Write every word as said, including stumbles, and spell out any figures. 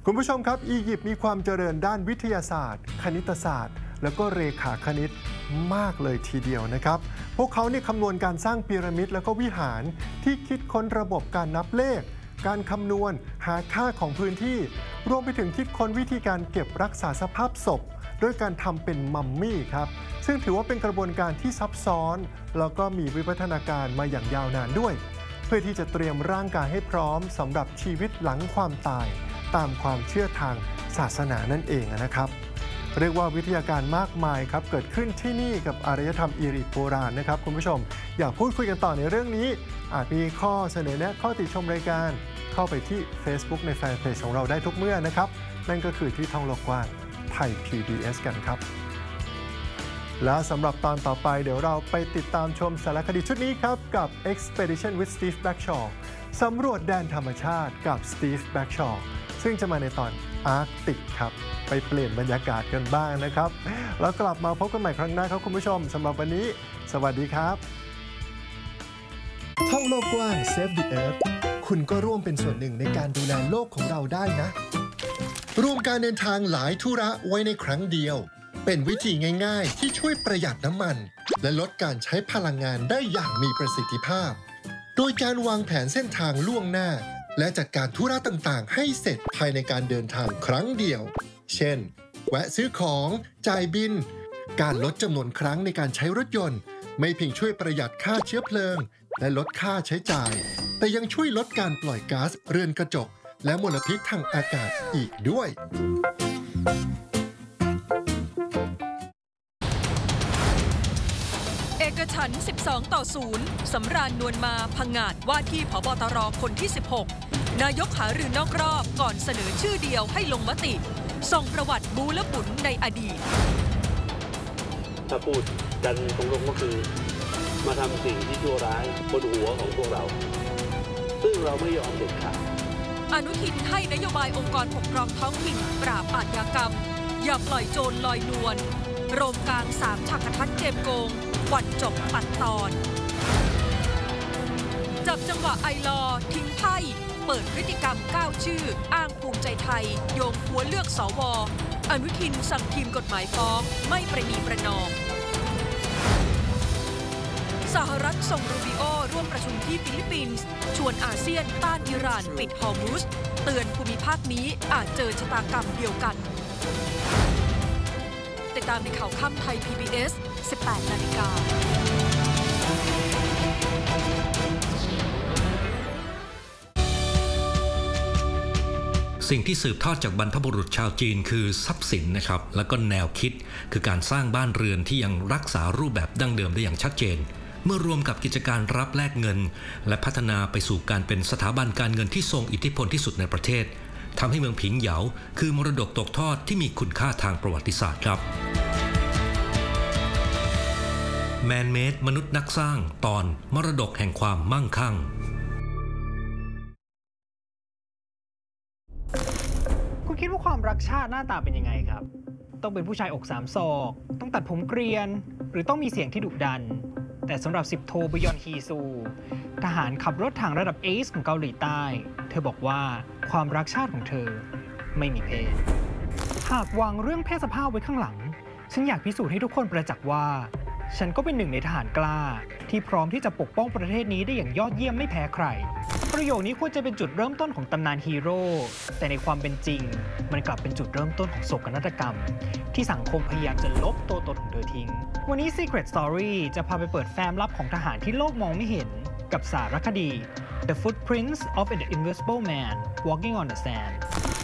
คุณผู้ชมครับอียิปต์มีความเจริญด้านวิทยาศาสตร์คณิตศาสตร์แล้วก็เรขาคณิตมากเลยทีเดียวนะครับพวกเขาเนี่ยคำนวณการสร้างพีระมิดแล้วก็วิหารที่คิดค้นระบบการนับเลขการคำนวณหาค่าของพื้นที่รวมไปถึงคิดค้นวิธีการเก็บรักษาสภาพศพด้วยการทำเป็นมัมมี่ครับซึ่งถือว่าเป็นกระบวนการที่ซับซ้อนแล้วก็มีวิวัฒนาการมาอย่างยาวนานด้วยเพื่อที่จะเตรียมร่างกายให้พร้อมสำหรับชีวิตหลังความตายตามความเชื่อทางศาสนานั่นเองนะครับเรียกว่าวิทยาการมากมายครับเกิดขึ้นที่นี่กับอารยธรรมอียิปต์โบราณนะครับคุณผู้ชมอยากพูดคุยกันต่อในเรื่องนี้อาจมีข้อเสนอแนะข้อติชมรายการเข้าไปที่ Facebook ในแฟนเพจของเราได้ทุกเมื่อนะครับนั่นก็คือที่ท่องโลกกว้างไทย พี บี เอส กันครับและสำหรับตอนต่อไปเดี๋ยวเราไปติดตามชมสารคดีชุดนี้ครับกับ Expedition with Steve Bagshaw สำรวจแดนธรรมชาติกับ Steve Bagshaw ซึ่งจะมาในตอนอาร์กติกครับไปเปลี่ยนบรรยากาศกันบ้างนะครับแล้วกลับมาพบกันใหม่ครั้งหน้าครับคุณผู้ชมสำหรับวันนี้สวัสดีครับท่องโลกกว้าง Save the Earth คุณก็ร่วมเป็นส่วนหนึ่งในการดูแลโลกของเราได้นะรวมการเดินทางหลายธุระไว้ในครั้งเดียวเป็นวิธีง่ายๆที่ช่วยประหยัดน้ำมันและลดการใช้พลังงานได้อย่างมีประสิทธิภาพโดยการวางแผนเส้นทางล่วงหน้าและจัดการธุระต่างๆให้เสร็จภายในการเดินทางครั้งเดียวเช่นแวะซื้อของจ่ายบิลการลดจำนวนครั้งในการใช้รถยนต์ไม่เพียงช่วยประหยัดค่าเชื้อเพลิงและลดค่าใช้จ่ายแต่ยังช่วยลดการปล่อยก๊าซเรือนกระจกและมลพิษทางอากาศอีกด้วยเอกฉันท์สิบสองต่อศูนย์สำราญนวลมาพังงาดว่าที่ผบตรคนที่สิบหกนายกหารือนอกรอบก่อนเสนอชื่อเดียวให้ลงมติส่งประวัติบูและบุญในอดีตถ้าพูดกันตรงๆก็คือมาทำสิ่งที่ชั่วร้ายบนหัวของพวกเราซึ่งเราไม่ยอมเด็ดขาดอนุทินให้นโยบายองค์กรปกครองท้องถิ่นปราบอาชญากรรมอย่าปล่อยโจรลอยนวลโรมกลางสามฉากกระทัดเกมโกงวันจบปัดตอนจับจังหวะไอลอทิ้งไพ่เปิดพฤติกรรมก้าวชื่ออ้างภูมิใจไทยโยงหัวเลือกสวอนุทินสั่งทีมกฎหมายฟ้องไม่ประนีประนอมสหรัฐส่งรูบิโอร่วมประชุมที่ฟิลิปปินส์ชวนอาเซียนต้านอิหร่านปิดฮอร์มุซเตือนภูมิภาคนี้อาจเจอชะตากรรมเดียวกันติดตามในข่าวค่ำไทย พี บี เอส สิบแปดนาฬิกาสิ่งที่สืบทอดจากบรรพบุรุษชาวจีนคือทรัพย์สินนะครับแล้วก็แนวคิดคือการสร้างบ้านเรือนที่ยังรักษารูปแบบดั้งเดิมได้อย่างชัดเจนเมื่อรวมกับกิจการรับแลกเงินและพัฒนาไปสู่การเป็นสถาบันการเงินที่ทรงอิทธิพลที่สุดในประเทศทำให้เมืองผิงเหยาคือมรดกตกทอดที่มีคุณค่าทางประวัติศาสตร์ครับแมนเมดมนุษย์นักสร้างตอนมรดกแห่งความมั่งคั่งคุณคิดว่าความรักชาติหน้าตาเป็นยังไงครับต้องเป็นผู้ชายอกสามศอกต้องตัดผมเกรียนหรือต้องมีเสียงที่ดุดันแต่สำหรับสิบโทบยอนฮีซูทหารขับรถถังระดับเอซของเกาหลีใต้เธอบอกว่าความรักชาติของเธอไม่มีเพศหากวางเรื่องเพศสภาพไว้ข้างหลังฉันอยากพิสูจน์ให้ทุกคนประจักษ์ว่าฉันก็เป็นหนึ่งในทหารกล้าที่พร้อมที่จะปกป้องประเทศนี้ได้อย่างยอดเยี่ยมไม่แพ้ใครประโยคนี้ควรจะเป็นจุดเริ่มต้นของตำนานฮีโร่แต่ในความเป็นจริงมันกลับเป็นจุดเริ่มต้นของโศกนาฏกรรมที่สังคมพยายามจะลบตัวตนของเธอทิ้งวันนี้ Secret Story จะพาไปเปิดแฟ้มลับของทหารที่โลกมองไม่เห็นกับสารคดี The Footprints of an Invisible Man Walking on the Sand